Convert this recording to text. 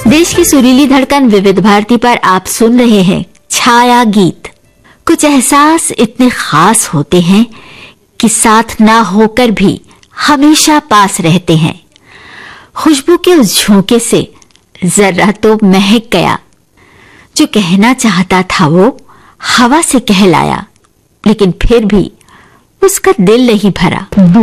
देश की सुरीली धड़कन विविध भारती पर आप सुन रहे हैं छाया गीत। कुछ एहसास इतने खास होते हैं कि साथ ना होकर भी हमेशा पास रहते हैं। खुशबू के उस झोंके से जर्रा तो महक गया। जो कहना चाहता था वो हवा से कह लाया, लेकिन फिर भी उसका दिल नहीं भरा।